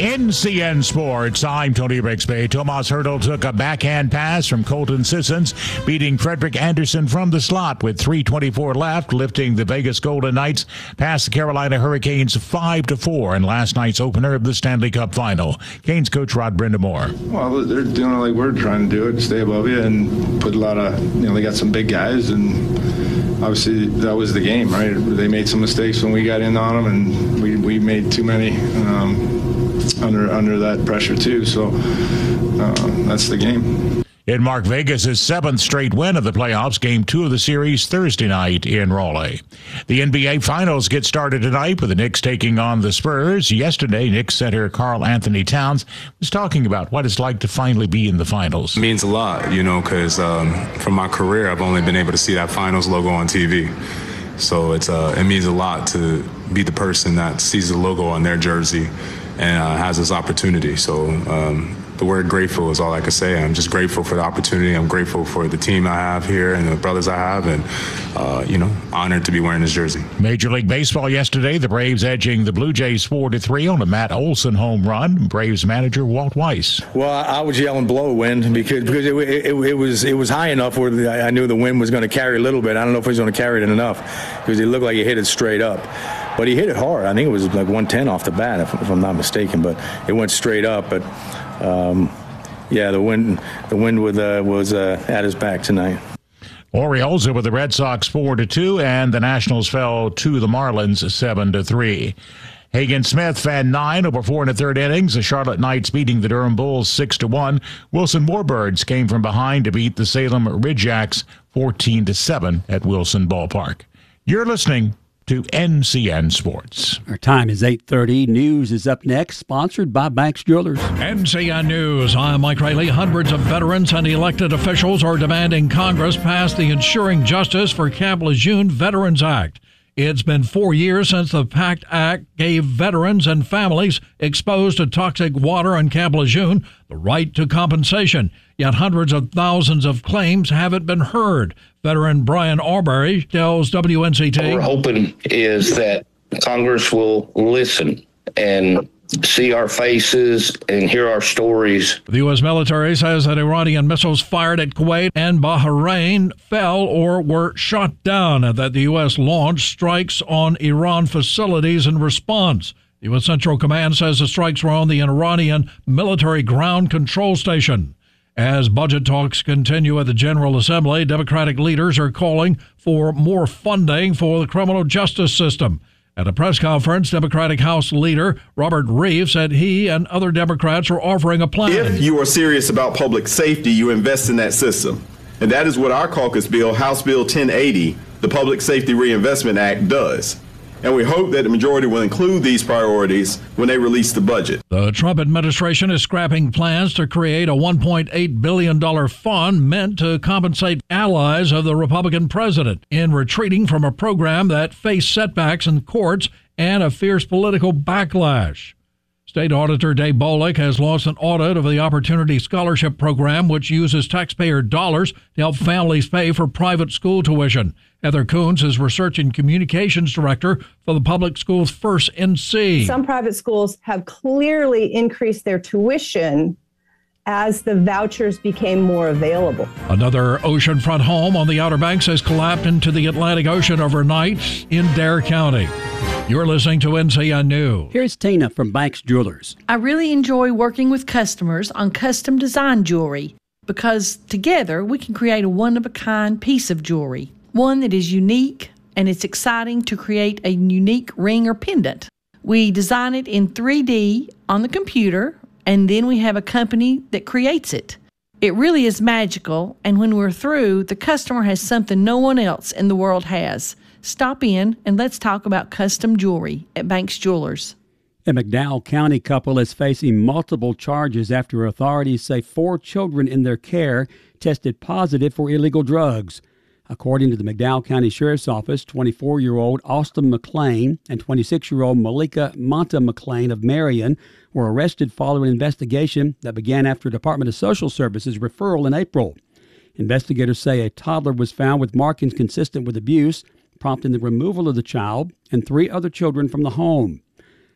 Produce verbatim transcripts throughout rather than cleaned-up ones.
N C N Sports, I'm Tony Rixby. Tomas Hertl took a backhand pass from Colton Sissons, beating Frederick Anderson from the slot with three twenty-four left, lifting the Vegas Golden Knights past the Carolina Hurricanes five to four in last night's opener of the Stanley Cup Final. Canes coach Rod Brindamore. Well, they're doing it like we're trying to do it, stay above you and put a lot of, you know, they got some big guys, and obviously that was the game, right? They made some mistakes when we got in on them, and we, we made too many um, under under that pressure too, so uh, that's the game. In Mark Vegas' seventh straight win of the playoffs, game two of the series Thursday night in Raleigh. The N B A Finals get started tonight with the Knicks taking on the Spurs. Yesterday, Knicks center Karl Anthony Towns was talking about what it's like to finally be in the finals. It means a lot, you know, because um, from my career, I've only been able to see that finals logo on T V. So it's uh, it means a lot to be the person that sees the logo on their jersey and uh, has this opportunity. So um, the word grateful is all I can say. I'm just grateful for the opportunity. I'm grateful for the team I have here and the brothers I have, and, uh, you know, honored to be wearing this jersey. Major League Baseball yesterday, the Braves edging the Blue Jays four to three on a Matt Olson home run. Braves manager Walt Weiss. Well, I was yelling blow wind because because it, it, it was it was high enough where I knew the wind was going to carry a little bit. I don't know if he was going to carry it enough because it looked like he hit it straight up. But he hit it hard. I think it was like one ten off the bat, if, if I'm not mistaken. But it went straight up. But um, yeah, the wind, the wind with, uh, was uh, at his back tonight. Orioles with the Red Sox four to two, and the Nationals fell to the Marlins seven to three. Hagen Smith fanned nine over four in the third innings. The Charlotte Knights beating the Durham Bulls six to one. Wilson Warbirds came from behind to beat the Salem Ridgejacks fourteen to seven at Wilson Ballpark. You're listening to N C N Sports. Our time is eight thirty. News is up next, sponsored by Banks Jewelers. N C N News. I'm Mike Riley. Hundreds of veterans and elected officials are demanding Congress pass the Ensuring Justice for Camp Lejeune Veterans Act. It's been four years since the PACT Act gave veterans and families exposed to toxic water on Camp Lejeune the right to compensation. Yet hundreds of thousands of claims haven't been heard. Veteran Brian Arbery tells W N C T. What we're hoping is that Congress will listen and see our faces and hear our stories. The U S military says that Iranian missiles fired at Kuwait and Bahrain fell or were shot down, and that the U S launched strikes on Iran facilities in response. The U S Central Command says the strikes were on the Iranian military ground control station. As budget talks continue at the General Assembly, Democratic leaders are calling for more funding for the criminal justice system. At a press conference, Democratic House leader Robert Reeve said he and other Democrats are offering a plan. If you are serious about public safety, you invest in that system. And that is what our caucus bill, House Bill ten eighty, the Public Safety Reinvestment Act, does. And we hope that the majority will include these priorities when they release the budget. The Trump administration is scrapping plans to create a one point eight billion dollars fund meant to compensate allies of the Republican president in retreating from a program that faced setbacks in courts and a fierce political backlash. State Auditor Dave Bolick has launched an audit of the Opportunity Scholarship Program, which uses taxpayer dollars to help families pay for private school tuition. Heather Coons is Research and Communications Director for the Public Schools First N C. Some private schools have clearly increased their tuition as the vouchers became more available. Another oceanfront home on the Outer Banks has collapsed into the Atlantic Ocean overnight in Dare County. You're listening to N C N News. Here's Tina from Banks Jewelers. I really enjoy working with customers on custom design jewelry because together we can create a one-of-a-kind piece of jewelry, one that is unique, and it's exciting to create a unique ring or pendant. We design it in three D on the computer, and then we have a company that creates it. It really is magical, and when we're through, the customer has something no one else in the world has. Stop in and let's talk about custom jewelry at Banks Jewelers. A McDowell County couple is facing multiple charges after authorities say four children in their care tested positive for illegal drugs. According to the McDowell County Sheriff's Office, twenty-four-year-old Austin McLean and twenty-six-year-old Malika Monta McLean of Marion were arrested following an investigation that began after a Department of Social Services referral in April. Investigators say a toddler was found with markings consistent with abuse, prompting the removal of the child and three other children from the home.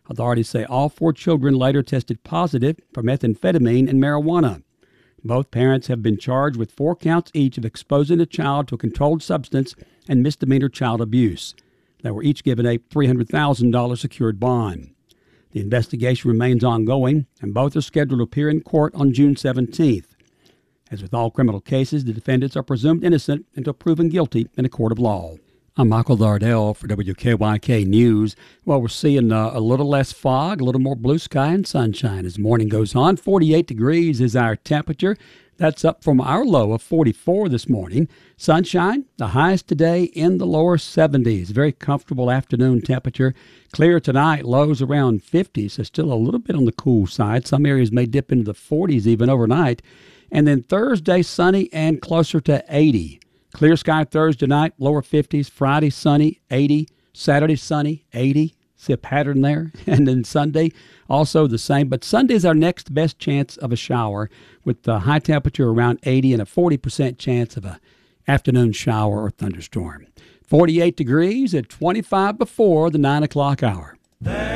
Authorities say all four children later tested positive for methamphetamine and marijuana. Both parents have been charged with four counts each of exposing a child to a controlled substance and misdemeanor child abuse. They were each given a three hundred thousand dollars secured bond. The investigation remains ongoing, and both are scheduled to appear in court on June seventeenth. As with all criminal cases, the defendants are presumed innocent until proven guilty in a court of law. I'm Michael Lardell for W K Y K News. Well, we're seeing uh, a little less fog, a little more blue sky and sunshine as morning goes on. forty-eight degrees is our temperature. That's up from our low of forty-four this morning. Sunshine, the highest today in the lower seventies. Very comfortable afternoon temperature. Clear tonight, lows around fifty, so still a little bit on the cool side. Some areas may dip into the forties even overnight. And then Thursday, sunny and closer to eighty. Clear sky Thursday night, lower fifties. Friday, sunny, eighty. Saturday, sunny, eighty. See a pattern there? And then Sunday, also the same. But Sunday is our next best chance of a shower with the high temperature around eighty and a forty percent chance of a afternoon shower or thunderstorm. forty-eight degrees at twenty-five before the nine o'clock hour. There